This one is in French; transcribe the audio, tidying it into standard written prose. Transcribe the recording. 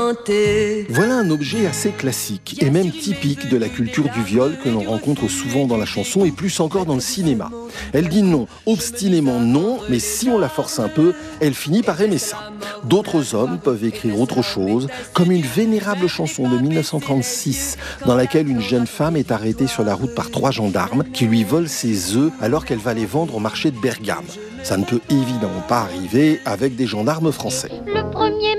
chanter. Voilà un objet assez classique et même typique de la culture du viol que l'on rencontre souvent dans la chanson et plus encore dans le cinéma. Elle dit non, obstinément non, mais si on la force un peu, elle finit par aimer ça. D'autres hommes peuvent écrire autre chose, comme une vénérable chanson de 1936 dans laquelle une jeune femme est arrêtée sur la route par 3 gendarmes qui lui volent ses œufs alors qu'elle va les vendre au marché de Bergame. Ça ne peut évidemment pas arriver avec des gendarmes français. Le premier